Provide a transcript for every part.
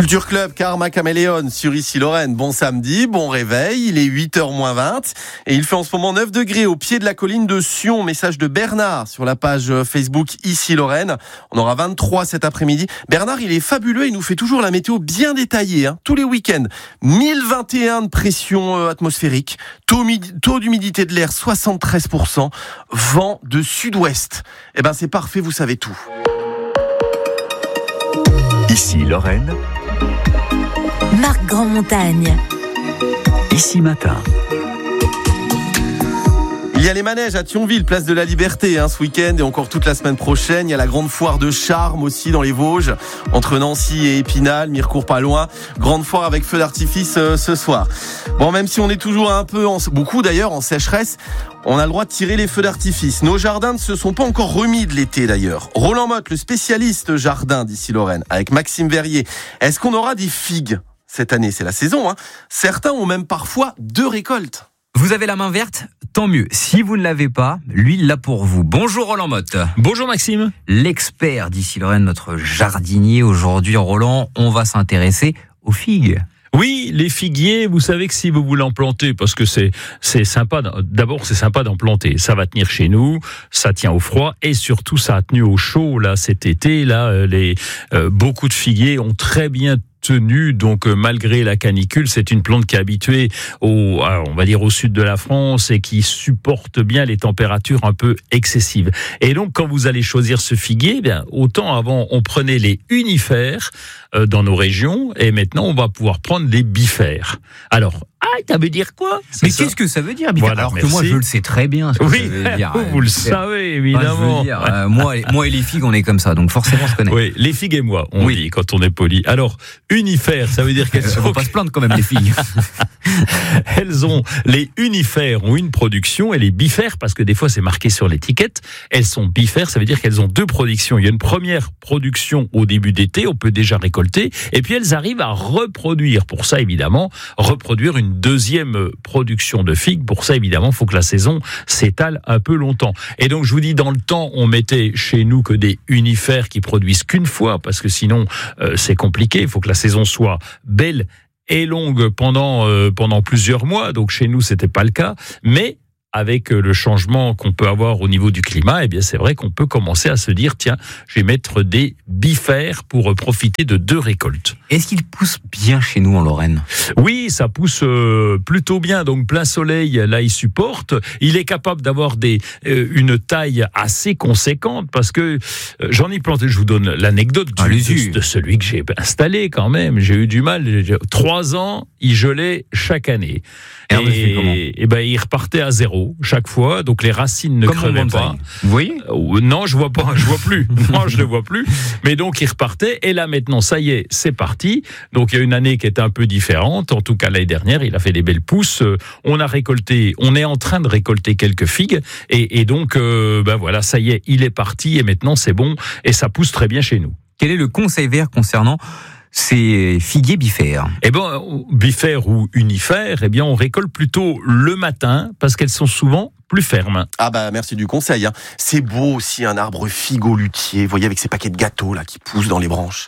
Culture Club, Karma Caméléon sur Ici Lorraine. Bon samedi, bon réveil, il est 8h-20 et il fait en ce moment 9 degrés au pied de la colline de Sion. Message de Bernard sur la page Facebook Ici Lorraine. On aura 23 cet après-midi. Bernard, il est fabuleux, il nous fait toujours la météo bien détaillée, tous les week-ends. 1021 de pression atmosphérique, taux d'humidité de l'air 73%, vent de sud-ouest. C'est parfait, vous savez tout. Ici Lorraine, Marc Grandmontagne. Ici Matin. Il y a les manèges à Thionville, place de la Liberté, ce week-end et encore toute la semaine prochaine. Il y a la grande foire de Charmes aussi dans les Vosges, entre Nancy et Épinal, Mirecourt pas loin. Grande foire avec feu d'artifice ce soir. Bon, même si on est toujours un peu, beaucoup d'ailleurs, en sécheresse, on a le droit de tirer les feux d'artifice. Nos jardins ne se sont pas encore remis de l'été d'ailleurs. Roland Motte, le spécialiste jardin d'Ici Lorraine, avec Maxime Verrier. Est-ce qu'on aura des figues cette année? C'est la saison, Certains ont même parfois 2 récoltes. Vous avez la main verte? Tant mieux. Si vous ne l'avez pas, lui, il l'a pour vous. Bonjour Roland Motte. Bonjour Maxime. L'expert d'Ici Lorraine, notre jardinier. Aujourd'hui, Roland, on va s'intéresser aux figues. Oui, les figuiers, vous savez que si vous voulez en planter, parce que c'est sympa, d'abord c'est sympa d'en planter, ça va tenir chez nous, ça tient au froid et surtout ça a tenu au chaud là cet été, beaucoup de figuiers ont très bien tenu, donc malgré la canicule, c'est une plante qui est habituée on va dire au sud de la France et qui supporte bien les températures un peu excessives. Et donc quand vous allez choisir ce figuier, autant avant on prenait les unifères dans nos régions et maintenant on va pouvoir prendre les bifères. Alors, ça veut dire quoi? Mais qu'est-ce que ça veut dire, bifère? Voilà, alors merci. Que moi je le sais très bien ce que ça veut dire. Vous le savez évidemment. Moi et les figues on est comme ça, donc forcément je connais. Oui, les figues et moi, on dit quand on est poli. Alors, unifères, ça veut dire qu'elles sont... Faut pas se plaindre quand même les figues. Les unifères ont une production et les bifères, parce que des fois c'est marqué sur l'étiquette, elles sont bifères, ça veut dire qu'elles ont 2 productions. Il y a une première production au début d'été, on peut déjà récolter, et puis elles arrivent à reproduire. Pour ça évidemment, reproduire une deuxième production de figues. Pour ça évidemment, il faut que la saison s'étale un peu longtemps. Et donc je vous dis, dans le temps, on mettait chez nous que des unifères qui produisent qu'une fois, parce que sinon c'est compliqué, il faut que la saison soit belle et longue pendant plusieurs mois. Donc chez nous, c'était pas le cas, mais avec le changement qu'on peut avoir au niveau du climat, c'est vrai qu'on peut commencer à se dire, tiens, je vais mettre des bifères pour profiter de 2 récoltes. Est-ce qu'il pousse bien chez nous en Lorraine? Oui, ça pousse plutôt bien, donc plein soleil, là il supporte. Il est capable d'avoir une taille assez conséquente, parce que j'en ai planté, je vous donne l'anecdote de celui que j'ai installé quand même. J'ai eu du mal, 3 ans, il gelait chaque année. Et il repartait à 0 chaque fois, donc les racines ne crevaient pas. Vous voyez? Non, je vois plus. Non, je le vois plus. Mais donc il repartait, et là maintenant, ça y est, c'est parti. Donc il y a une année qui était un peu différente. En tout cas l'année dernière, il a fait des belles pousses. On est en train de récolter quelques figues, et donc voilà, ça y est, il est parti, et maintenant c'est bon, et ça pousse très bien chez nous. Quel est le conseil vert concernant ces figuiers bifères? Bifères ou unifères, on récolte plutôt le matin, parce qu'elles sont souvent plus fermes. Merci du conseil. C'est beau aussi un arbre figolutier, vous voyez, avec ces paquets de gâteaux là qui poussent dans les branches.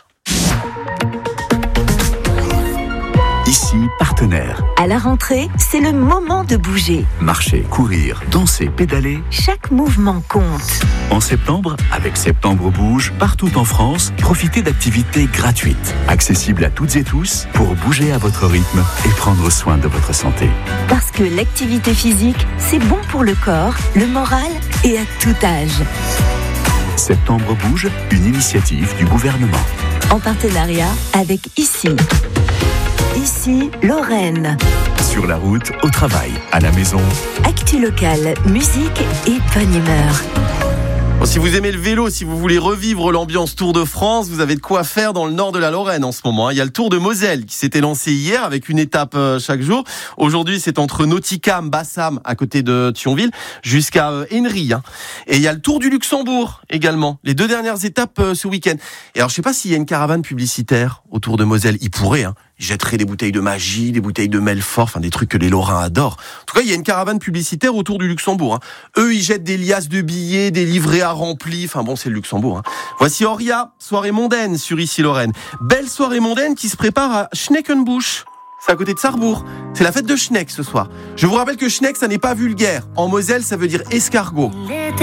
Ici, partenaire. À la rentrée, c'est le moment de bouger. Marcher, courir, danser, pédaler. Chaque mouvement compte. En septembre, avec Septembre Bouge, partout en France, profitez d'activités gratuites, accessibles à toutes et tous, pour bouger à votre rythme et prendre soin de votre santé. Parce que l'activité physique, c'est bon pour le corps, le moral et à tout âge. Septembre Bouge, une initiative du gouvernement. En partenariat avec Ici Lorraine. Sur la route, au travail, à la maison. Actu locale, musique et bonne humeur. Si vous aimez le vélo, si vous voulez revivre l'ambiance Tour de France, vous avez de quoi faire dans le nord de la Lorraine en ce moment. Il y a le Tour de Moselle qui s'était lancé hier avec une étape chaque jour. Aujourd'hui, c'est entre Nauticam, Bassam, à côté de Thionville, jusqu'à Henry. Et il y a le Tour du Luxembourg également. Les 2 dernières étapes ce week-end. Et alors, je sais pas s'il y a une caravane publicitaire au Tour de Moselle. Il pourrait, Ils jetteraient des bouteilles de magie, des bouteilles de Melfort, enfin des trucs que les Lorrains adorent. En tout cas, il y a une caravane publicitaire autour du Luxembourg. Eux, ils jettent des liasses de billets, des livrets à remplis. Enfin bon, c'est le Luxembourg. Voici Oria, soirée mondaine sur Issy-Lorraine. Belle soirée mondaine qui se prépare à Schneckenbusch. C'est à côté de Sarrebourg. C'est la fête de Schneck ce soir. Je vous rappelle que Schneck, ça n'est pas vulgaire. En Moselle, ça veut dire escargot.